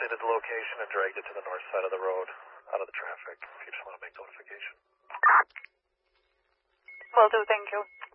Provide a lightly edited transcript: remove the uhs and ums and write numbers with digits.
isolated the location and dragged it to the north side of the road, out of the traffic, if you just want to make notification. Will do, thank you.